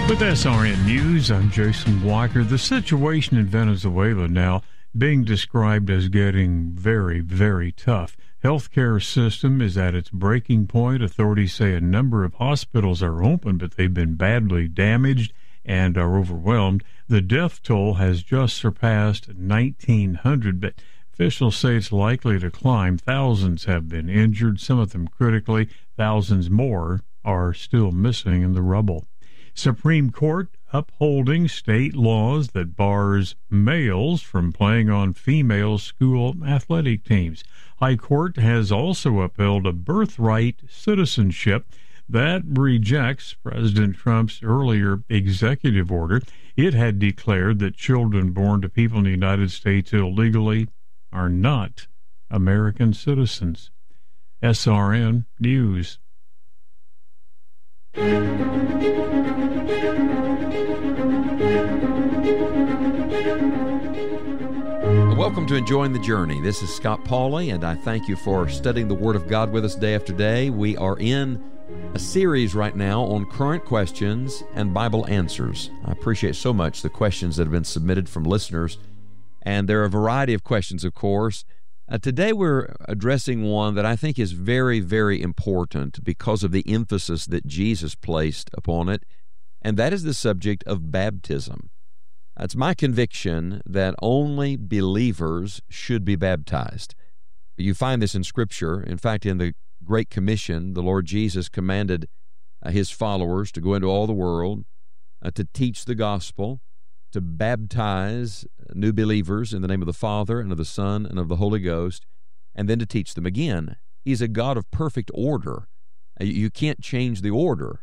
With SRN News, I'm Jason Walker. The situation in Venezuela now being described as getting very, very tough. Healthcare system is at its breaking point. Authorities say a number of hospitals are open, but they've been badly damaged and are overwhelmed. The death toll has just surpassed 1,900, but officials say it's likely to climb. Thousands have been injured, some of them critically. Thousands more are still missing in the rubble. Supreme Court upholding state laws that bars males from playing on female school athletic teams. High Court has also upheld a birthright citizenship that rejects President Trump's earlier executive order. It had declared that children born to people in the United States illegally are not American citizens. SRN News. Welcome to Enjoying the Journey. This is Scott Pauley, and I thank you for studying the Word of God with us day after day. We are in a series right now on current questions and Bible answers. I appreciate so much the questions that have been submitted from listeners, and there are a variety of questions, of course. Today we're addressing one that I think is very, very important because of the emphasis that Jesus placed upon it, and that is the subject of baptism. It's my conviction that only believers should be baptized. You find this in Scripture. In fact, in the Great Commission, the Lord Jesus commanded His followers to go into all the world, to teach the gospel, to baptize new believers in the name of the Father and of the Son and of the Holy Ghost, and then to teach them again. He's a God of perfect order. You can't change the order.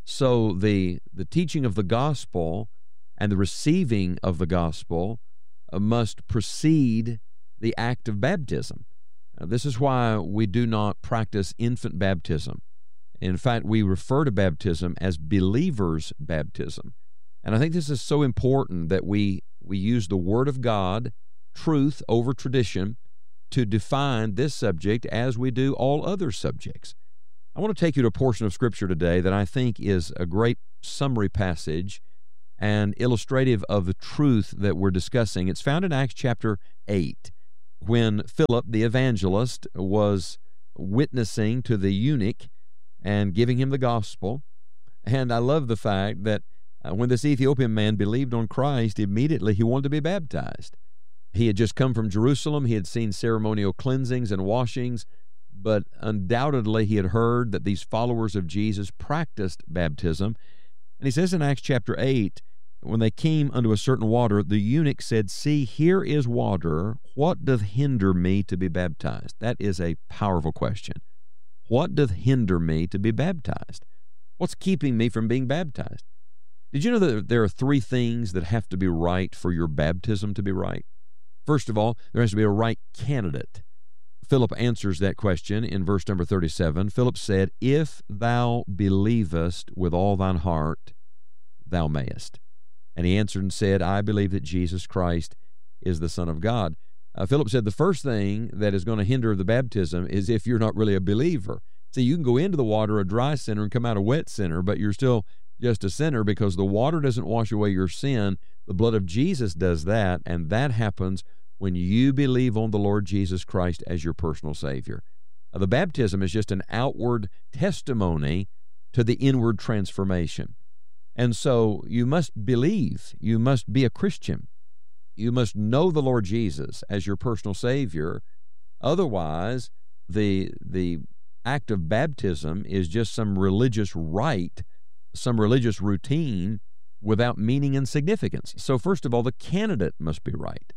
So the teaching of the gospel and the receiving of the gospel must precede the act of baptism. This is why we do not practice infant baptism. In fact, we refer to baptism as believers' baptism. And I think this is so important that we use the Word of God, truth over tradition, to define this subject as we do all other subjects. I want to take you to a portion of Scripture today that I think is a great summary passage and illustrative of the truth that we're discussing. It's found in Acts chapter 8, when Philip the evangelist was witnessing to the eunuch and giving him the gospel. And I love the fact that when this Ethiopian man believed on Christ, immediately he wanted to be baptized. He had just come from Jerusalem. He had seen ceremonial cleansings and washings, but undoubtedly he had heard that these followers of Jesus practiced baptism. And he says in Acts chapter 8, when they came unto a certain water, the eunuch said, "See, here is water. What doth hinder me to be baptized?" That is a powerful question. What doth hinder me to be baptized? What's keeping me from being baptized? Did you know that there are three things that have to be right for your baptism to be right? First of all, there has to be a right candidate. Philip answers that question in verse number 37. Philip said, "If thou believest with all thine heart, thou mayest." And he answered and said, "I believe that Jesus Christ is the Son of God." Philip said the first thing that is going to hinder the baptism is if you're not really a believer. See, you can go into the water a dry sinner and come out a wet sinner, but you're still just a sinner because the water doesn't wash away your sin. The blood of Jesus does that, and that happens when you believe on the Lord Jesus Christ as your personal Savior. The baptism is just an outward testimony to the inward transformation. And so you must believe. You must be a Christian. You must know the Lord Jesus as your personal Savior. Otherwise, the act of baptism is just some religious rite, some religious routine without meaning and significance. So first of all, the candidate must be right.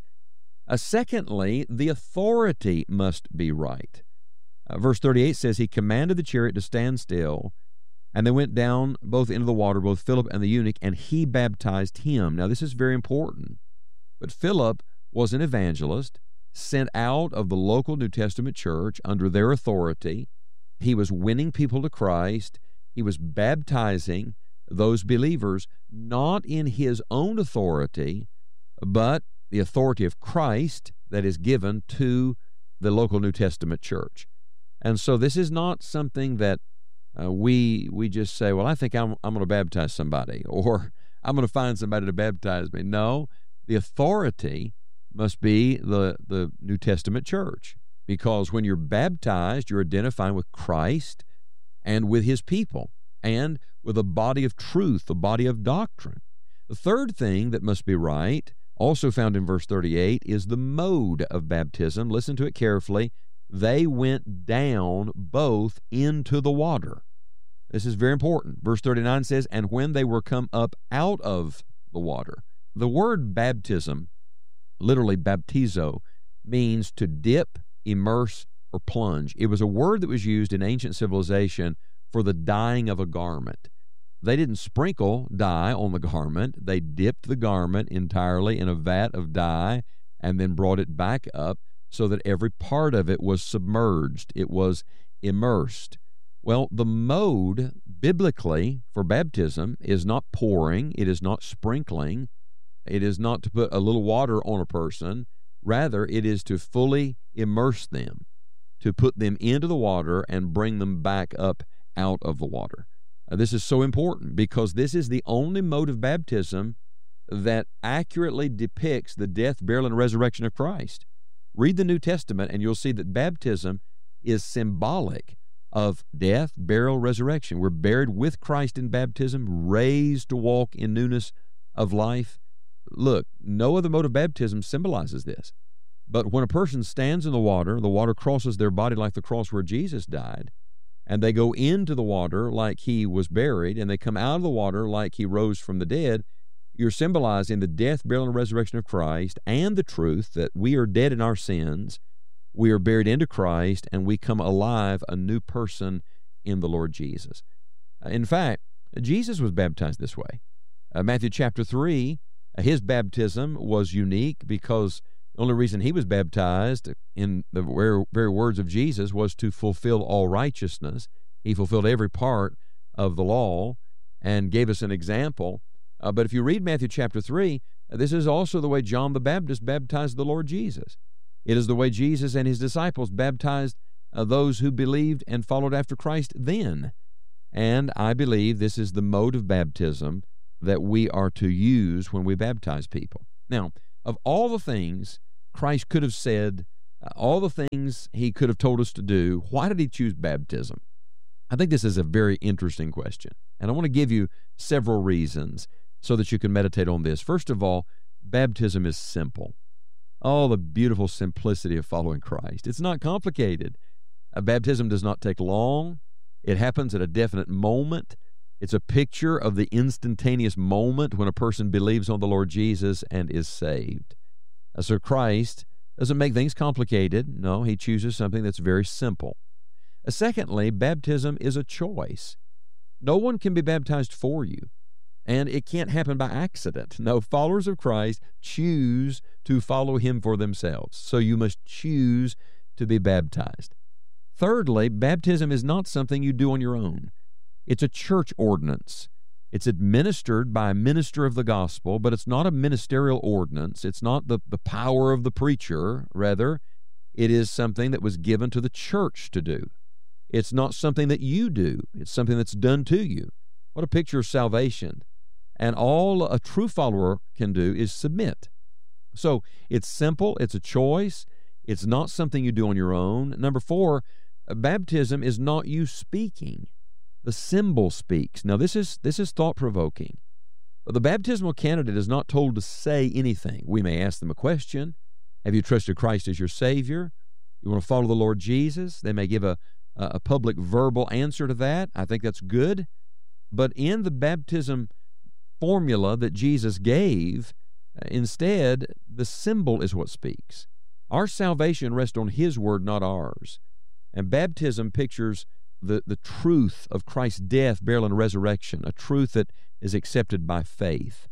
Secondly, the authority must be right. Verse 38 says, "He commanded the chariot to stand still, and they went down both into the water, both Philip and the eunuch, and he baptized him." Now, this is very important. But Philip was an evangelist sent out of the local New Testament church under their authority. He was winning people to Christ. He was baptizing those believers, not in his own authority, but the authority of Christ that is given to the local New Testament church. And so this is not something that we just say, well, I think I'm going to baptize somebody, or I'm going to find somebody to baptize me. No, the authority must be the New Testament church, because when you're baptized, you're identifying with Christ and with his people and with a body of truth, a body of doctrine. The third thing that must be right, also found in verse 38, is the mode of baptism. Listen to it carefully. They went down both into the water. This is very important. Verse 39 says, and when they were come up out of the water. The word baptism, literally baptizo, means to dip, immerse, or plunge. It was a word that was used in ancient civilization for the dyeing of a garment. They didn't sprinkle dye on the garment. They dipped the garment entirely in a vat of dye and then brought it back up so that every part of it was submerged. It was immersed. Well, the mode biblically for baptism is not pouring. It is not sprinkling. It is not to put a little water on a person. Rather, it is to fully immerse them, to put them into the water and bring them back up out of the water. This is so important because this is the only mode of baptism that accurately depicts the death, burial, and resurrection of Christ. Read the New Testament and you'll see that baptism is symbolic of death, burial, resurrection. We're buried with Christ in baptism, raised to walk in newness of life. Look, no other mode of baptism symbolizes this. But when a person stands in the water crosses their body like the cross where Jesus died, and they go into the water like he was buried, and they come out of the water like he rose from the dead, you're symbolizing the death, burial, and resurrection of Christ and the truth that we are dead in our sins, we are buried into Christ, and we come alive a new person in the Lord Jesus. In fact, Jesus was baptized this way. Matthew chapter 3, his baptism was unique because the only reason he was baptized, in the very words of Jesus, was to fulfill all righteousness. He fulfilled every part of the law and gave us an example. But if you read Matthew chapter 3, this is also the way John the Baptist baptized the Lord Jesus. It is the way Jesus and his disciples baptized those who believed and followed after Christ then. And I believe this is the mode of baptism that we are to use when we baptize people. Now, of all the things Christ could have said, all the things he could have told us to do, why did he choose baptism? I think this is a very interesting question, and I want to give you several reasons so that you can meditate on this. First of all, baptism is simple. Oh, the beautiful simplicity of following Christ. It's not complicated. Baptism does not take long. It happens at a definite moment. It's a picture of the instantaneous moment when a person believes on the Lord Jesus and is saved. So Christ doesn't make things complicated. No, he chooses something that's very simple. Secondly, baptism is a choice. No one can be baptized for you, and it can't happen by accident. No, followers of Christ choose to follow him for themselves. So you must choose to be baptized. Thirdly, baptism is not something you do on your own. It's a church ordinance. It's administered by a minister of the gospel, but it's not a ministerial ordinance. It's not the power of the preacher. Rather, it is something that was given to the church to do. It's not something that you do. It's something that's done to you. What a picture of salvation. And all a true follower can do is submit. So it's simple. It's a choice. It's not something you do on your own. Number 4, baptism is not you speaking. The symbol speaks. Now, this is thought-provoking. The baptismal candidate is not told to say anything. We may ask them a question. Have you trusted Christ as your Savior? You want to follow the Lord Jesus? They may give a public verbal answer to that. I think that's good. But in the baptism formula that Jesus gave, instead, the symbol is what speaks. Our salvation rests on his word, not ours. And baptism pictures the truth of Christ's death, burial, and resurrection, a truth that is accepted by faith.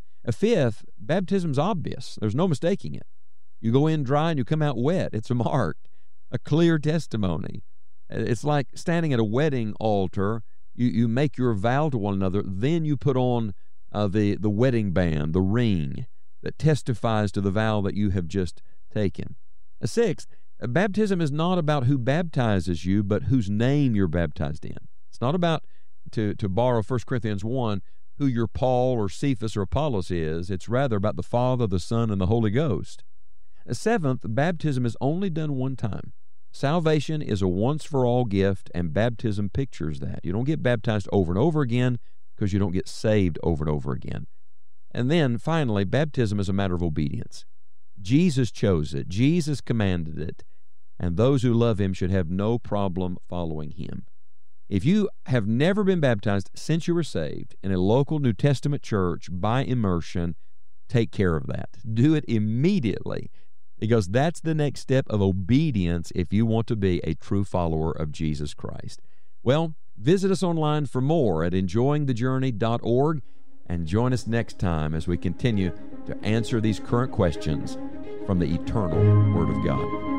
Fifth, baptism's obvious. There's no mistaking it. You go in dry and you come out wet. It's a mark, a clear testimony. It's like standing at a wedding altar. You make your vow to one another, then you put on the wedding band, the ring, that testifies to the vow that you have just taken. Sixth, baptism is not about who baptizes you, but whose name you're baptized in. It's not about, to borrow 1 Corinthians 1, who your Paul or Cephas or Apollos is. It's rather about the Father, the Son, and the Holy Ghost. Seventh, baptism is only done one time. Salvation is a once-for-all gift, and baptism pictures that. You don't get baptized over and over again because you don't get saved over and over again. And then, finally, baptism is a matter of obedience. Jesus chose it. Jesus commanded it. And those who love him should have no problem following him. If you have never been baptized since you were saved in a local New Testament church by immersion, take care of that. Do it immediately, because that's the next step of obedience if you want to be a true follower of Jesus Christ. Well, visit us online for more at enjoyingthejourney.org, and join us next time as we continue to answer these current questions from the eternal Word of God.